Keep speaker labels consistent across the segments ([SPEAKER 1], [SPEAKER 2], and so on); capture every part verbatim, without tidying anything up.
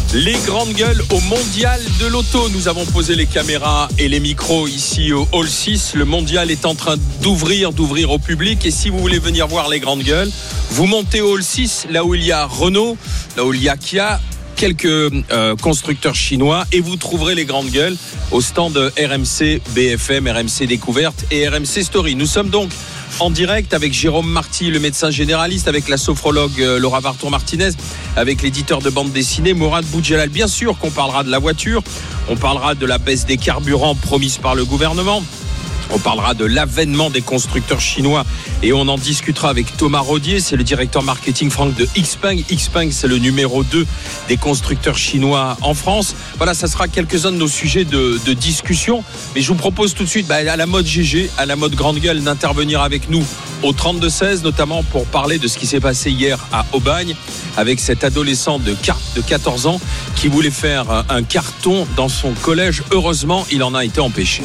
[SPEAKER 1] Les grandes gueules au mondial de l'auto. Nous avons posé les caméras et les micros ici au Hall six. Le mondial est en train d'ouvrir, d'ouvrir au public. Et si vous voulez venir voir les grandes gueules, vous montez au Hall six, là où il y a Renault, là où il y a Kia, quelques euh, constructeurs chinois, et vous trouverez les grandes gueules au stand de R M C B F M, R M C Découverte et R M C Story. Nous sommes donc en direct avec Jérôme Marty, le médecin généraliste, avec la sophrologue euh, Laura Vartour-Martinez, avec l'éditeur de bande dessinée Mourad Boudjelal. Bien sûr qu'on parlera de la voiture, on parlera de la baisse des carburants promise par le gouvernement. On parlera de l'avènement des constructeurs chinois et on en discutera avec Thomas Rodier, c'est le directeur marketing Franck de Xpeng. Xpeng, c'est le numéro deux des constructeurs chinois en France. Voilà, ça sera quelques-uns de nos sujets de, de discussion. Mais je vous propose tout de suite, bah, à la mode G G, à la mode grande gueule, d'intervenir avec nous au trente-deux seize, notamment pour parler de ce qui s'est passé hier à Aubagne avec cet adolescent de quatorze ans qui voulait faire un carton dans son collège. Heureusement, il en a été empêché.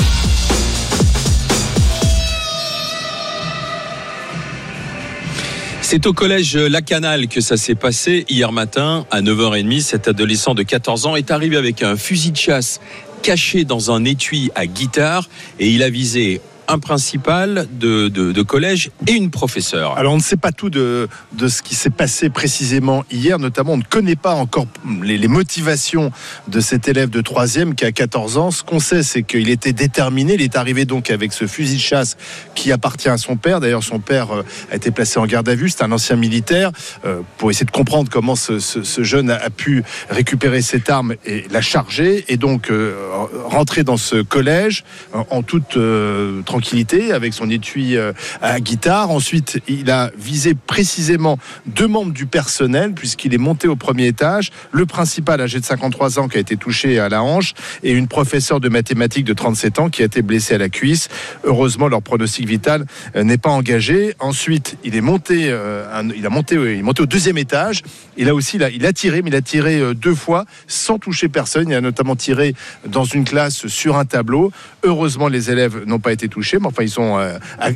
[SPEAKER 1] C'est au collège Lacanal que ça s'est passé hier matin à neuf heures trente. Cet adolescent de quatorze ans est arrivé avec un fusil de chasse caché dans un étui à guitare et il a visé un principal de, de, de collège et une professeure.
[SPEAKER 2] Alors on ne sait pas tout de, de ce qui s'est passé précisément hier, notamment on ne connaît pas encore les, les motivations de cet élève de troisième qui a quatorze ans. Ce qu'on sait, c'est qu'il était déterminé, il est arrivé donc avec ce fusil de chasse qui appartient à son père. D'ailleurs son père a été placé en garde à vue, c'est un ancien militaire, euh, pour essayer de comprendre comment ce, ce, ce jeune a, a pu récupérer cette arme et la charger et donc euh, rentrer dans ce collège en, en toute euh, tranquillité avec son étui à guitare. Ensuite, il a visé précisément deux membres du personnel puisqu'il est monté au premier étage. Le principal, âgé de cinquante-trois ans, qui a été touché à la hanche et une professeure de mathématiques de trente-sept ans qui a été blessée à la cuisse. Heureusement, leur pronostic vital n'est pas engagé. Ensuite, il est monté, il a monté, il est monté au deuxième étage. Et là aussi, il a, il a tiré, mais il a tiré deux fois sans toucher personne. Il a notamment tiré dans une classe sur un tableau. Heureusement, les élèves n'ont pas été touchés. Mais enfin, ils ont euh,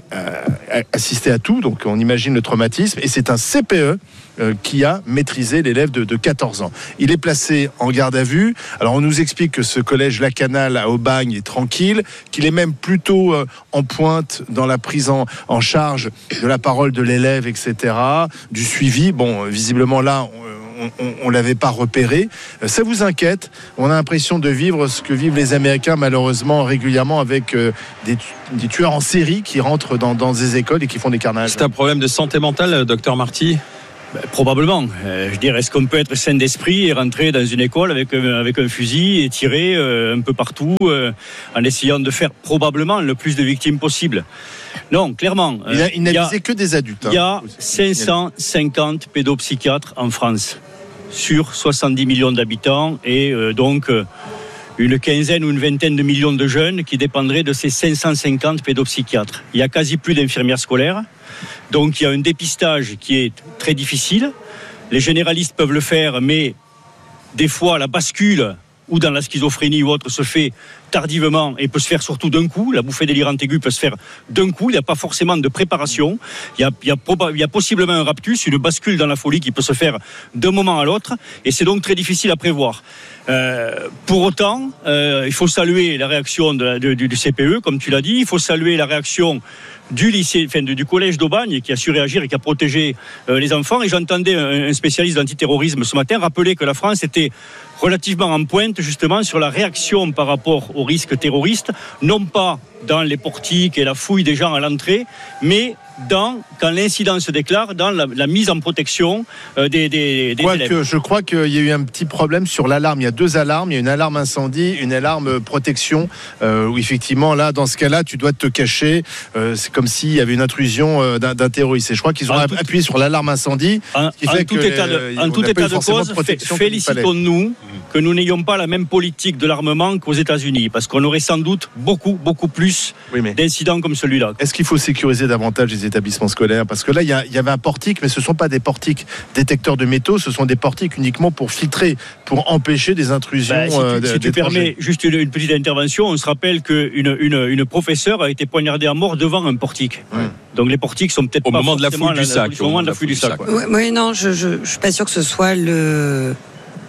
[SPEAKER 2] euh, assisté à tout, donc on imagine le traumatisme. Et c'est un C P E euh, qui a maîtrisé l'élève de, de quatorze ans. Il est placé en garde à vue. Alors, on nous explique que ce collège Lacanal à Aubagne est tranquille, qu'il est même plutôt euh, en pointe dans la prise en, en charge de la parole de l'élève, et cetera, du suivi. Bon, visiblement là, on, on ne l'avait pas repéré. Ça vous inquiète? On a l'impression de vivre ce que vivent les Américains malheureusement régulièrement avec euh, des, des tueurs en série qui rentrent dans, dans des écoles et qui font des carnages.
[SPEAKER 1] C'est un problème de santé mentale, docteur Marty?
[SPEAKER 3] Ben, probablement. Euh, je dirais, est-ce qu'on peut être sain d'esprit et rentrer dans une école avec, euh, avec un fusil et tirer euh, un peu partout euh, en essayant de faire probablement le plus de victimes possible? Non, clairement.
[SPEAKER 2] Euh, il, a, il n'a visé que des adultes.
[SPEAKER 3] Il y a cinq cent cinquante pédopsychiatres en France sur soixante-dix millions d'habitants et euh, donc euh, une quinzaine ou une vingtaine de millions de jeunes qui dépendraient de ces cinq cent cinquante pédopsychiatres. Il y a quasi plus d'infirmières scolaires. Donc il y a un dépistage qui est très difficile. Les généralistes peuvent le faire, mais des fois la bascule ou dans la schizophrénie ou autre se fait tardivement et peut se faire surtout d'un coup. La bouffée délirante aiguë peut se faire d'un coup. Il n'y a pas forcément de préparation. Il y a, il y a, proba- il y a possiblement un raptus, une bascule dans la folie qui peut se faire d'un moment à l'autre. Et c'est donc très difficile à prévoir. Euh, pour autant, euh, il faut saluer la réaction de, de, du, du C P E, comme tu l'as dit. Il faut saluer la réaction du lycée, enfin du, du collège d'Aubagne qui a su réagir et qui a protégé euh, les enfants. Et j'entendais un, un spécialiste d'antiterrorisme ce matin rappeler que la France était relativement en pointe justement sur la réaction par rapport aux risques terroristes, non pas dans les portiques et la fouille des gens à l'entrée, mais dans, quand l'incident se déclare, dans la, la mise en protection euh, des, des, des élèves.
[SPEAKER 2] Que, je crois qu'il y a eu un petit problème sur l'alarme. Il y a deux alarmes. Il y a une alarme incendie, une alarme protection. Euh, où effectivement, là, dans ce cas-là, tu dois te cacher. Euh, c'est comme s'il y avait une intrusion euh, d'un, d'un terroriste. Et je crois qu'ils ont en appuyé tout, sur l'alarme incendie.
[SPEAKER 3] En,
[SPEAKER 2] qui
[SPEAKER 3] en
[SPEAKER 2] fait
[SPEAKER 3] tout
[SPEAKER 2] que
[SPEAKER 3] état de,
[SPEAKER 2] les,
[SPEAKER 3] en tout état de cause,
[SPEAKER 2] de
[SPEAKER 3] félicitons-nous que nous n'ayons pas la même politique de l'armement qu'aux États-Unis, parce qu'on aurait sans doute beaucoup, beaucoup plus oui, d'incidents comme celui-là.
[SPEAKER 2] Est-ce qu'il faut sécuriser davantage les établissements scolaires? Parce que là, il y, y avait un portique, mais ce ne sont pas des portiques détecteurs de métaux, ce sont des portiques uniquement pour filtrer, pour empêcher des intrusions.
[SPEAKER 3] Ben, si tu,
[SPEAKER 2] euh,
[SPEAKER 3] si tu permets juste une, une petite intervention, on se rappelle qu'une une, une professeure a été poignardée à mort devant un portique. Ouais. Donc les portiques sont peut-être
[SPEAKER 1] au
[SPEAKER 3] pas
[SPEAKER 1] moment de la fouille du sac.
[SPEAKER 3] Au moment de la fouille du sac.
[SPEAKER 4] Oui, non, je ne suis pas sûr que ce soit le...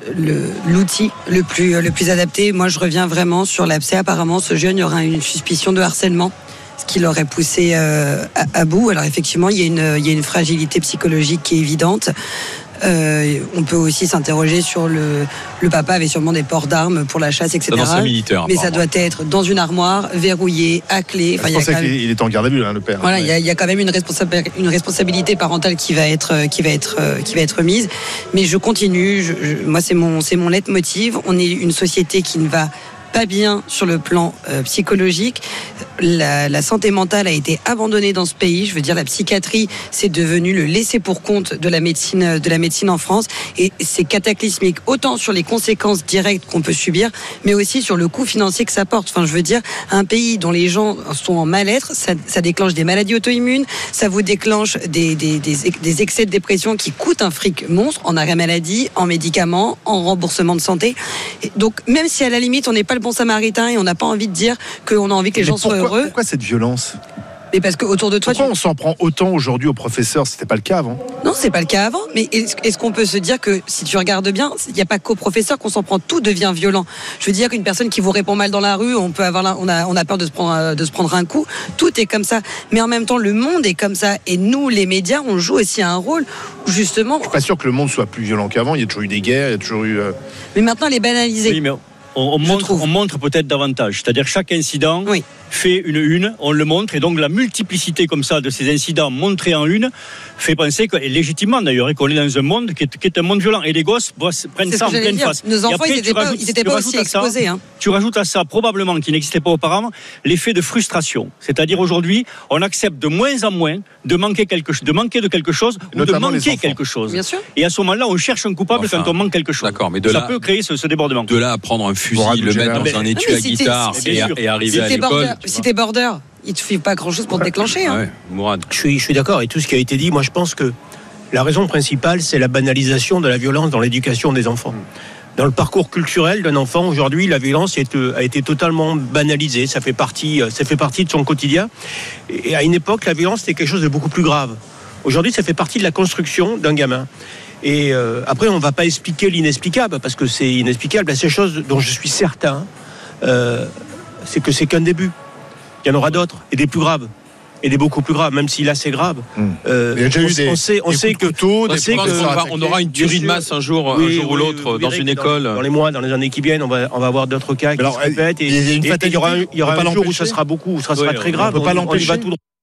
[SPEAKER 4] le, l'outil le plus, le plus adapté. Moi, je reviens vraiment sur l'abcès. Apparemment, ce jeune, il y aura une suspicion de harcèlement, ce qui l'aurait poussé euh, à, à bout. Alors effectivement, il y a une, il y a une fragilité psychologique qui est évidente. Euh, on peut aussi s'interroger sur le, le papa avait sûrement des ports d'armes pour la chasse, et cetera.
[SPEAKER 1] Dans un militaire,
[SPEAKER 4] mais ça doit être dans une armoire, verrouillée, à clé.
[SPEAKER 2] Enfin, je pensais qu'il même... est en garde à vue, hein, le père.
[SPEAKER 4] Voilà, il ouais. y, y a quand même une, responsa- une responsabilité parentale qui va être, qui va être, qui va être mise. Mais je continue. Je, je, moi, c'est mon, c'est mon leitmotiv. On est une société qui ne va pas bien sur le plan euh, psychologique. La, la santé mentale a été abandonnée dans ce pays. Je veux dire, la psychiatrie, c'est devenu le laisser pour compte de la médecine, de la médecine en France. Et c'est cataclysmique, autant sur les conséquences directes qu'on peut subir, mais aussi sur le coût financier que ça porte. Enfin, je veux dire, un pays dont les gens sont en mal-être, ça, ça déclenche des maladies auto-immunes, ça vous déclenche des, des, des, des excès de dépression qui coûtent un fric monstre en arrêt maladie, en médicaments, en remboursement de santé. Et donc, même si à la limite, on n'est pas le bon samaritain et on n'a pas envie de dire qu'on a envie que les mais gens
[SPEAKER 2] pourquoi,
[SPEAKER 4] soient heureux.
[SPEAKER 2] Pourquoi cette violence ?
[SPEAKER 4] Mais parce qu'autour de toi,
[SPEAKER 2] pourquoi
[SPEAKER 4] tu...
[SPEAKER 2] on s'en prend autant aujourd'hui aux professeurs ? C'était pas le cas avant.
[SPEAKER 4] Non, c'est pas le cas avant. Mais est-ce, est-ce qu'on peut se dire que si tu regardes bien, il n'y a pas qu'aux professeurs qu'on s'en prend, tout devient violent. Je veux dire qu'une personne qui vous répond mal dans la rue, on peut avoir, la, on a, on a peur de se prendre, de se prendre un coup. Tout est comme ça. Mais en même temps, le monde est comme ça. Et nous, les médias, on joue aussi un rôle où justement.
[SPEAKER 2] Je suis pas sûr que le monde soit plus violent qu'avant. Il y a toujours eu des guerres, il y a toujours eu. Euh...
[SPEAKER 4] Mais maintenant, les banaliser.
[SPEAKER 3] Oui, mais on, on, montre, on montre peut-être davantage. C'est-à-dire chaque incident. Oui. fait une une, on le montre, et donc la multiplicité comme ça de ces incidents montrés en une fait penser que, et légitimement d'ailleurs, qu'on est dans un monde qui est, qui est un monde violent, et les gosses prennent
[SPEAKER 4] c'est
[SPEAKER 3] ça en pleine face.
[SPEAKER 4] Nos enfants, après, ils n'étaient pas, ils étaient pas aussi exposés.
[SPEAKER 3] Ça,
[SPEAKER 4] hein.
[SPEAKER 3] Tu rajoutes à ça, probablement, qui n'existait pas auparavant, l'effet de frustration. C'est-à-dire aujourd'hui, on accepte de moins en moins de manquer, quelque, de, manquer de quelque chose, ou de manquer quelque chose.
[SPEAKER 4] Bien sûr.
[SPEAKER 3] Et à ce moment-là, on cherche un coupable enfin, quand on manque quelque chose.
[SPEAKER 1] D'accord, mais de
[SPEAKER 3] ça
[SPEAKER 1] là,
[SPEAKER 3] peut créer ce, ce débordement.
[SPEAKER 1] De là à prendre un fusil, le mettre dans mais, un étui à guitare et, et arriver à l'école.
[SPEAKER 4] Si t'es border, il ne suffit pas grand-chose pour te déclencher. Hein.
[SPEAKER 1] Ouais, Mourad.
[SPEAKER 5] Je suis, je suis d'accord, et tout ce qui a été dit, moi je pense que la raison principale, c'est la banalisation de la violence dans l'éducation des enfants. Dans le parcours culturel d'un enfant, aujourd'hui, la violence a été totalement banalisée. Ça fait partie, ça fait partie de son quotidien. Et à une époque, la violence, c'était quelque chose de beaucoup plus grave. Aujourd'hui, ça fait partie de la construction d'un gamin. Et euh, après, on ne va pas expliquer l'inexplicable, parce que c'est inexplicable. La seule chose dont je suis certain, euh, c'est que c'est qu'un début. Il y en aura d'autres, et des plus graves, et des beaucoup plus graves, même si là c'est grave.
[SPEAKER 2] Mmh. Euh, Il y a déjà
[SPEAKER 5] on,
[SPEAKER 2] eu des,
[SPEAKER 5] on sait, on
[SPEAKER 2] des
[SPEAKER 5] sait que,
[SPEAKER 2] couteaux,
[SPEAKER 5] on
[SPEAKER 2] des
[SPEAKER 5] sait que
[SPEAKER 1] on, va, on aura une tuerie de masse un jour, oui, un jour oui, ou l'autre oui, dans une école.
[SPEAKER 5] Dans, dans les mois, dans les années qui viennent, on va, on va avoir d'autres cas qui alors, se répètent. Et,
[SPEAKER 2] il y, a une
[SPEAKER 5] et, et il y aura un, il y aura un jour où ça sera beaucoup, où ça sera oui, très grave.
[SPEAKER 2] On peut pas l'empêcher.
[SPEAKER 5] On y va tout droit.